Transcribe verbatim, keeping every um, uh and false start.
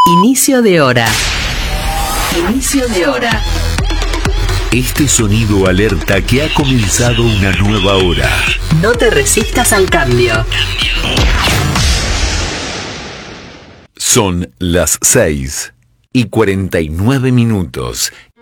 Inicio de hora. Inicio de hora. Este sonido alerta que ha comenzado una nueva hora. No te resistas al cambio. Son las seis y cuarenta y nueve minutos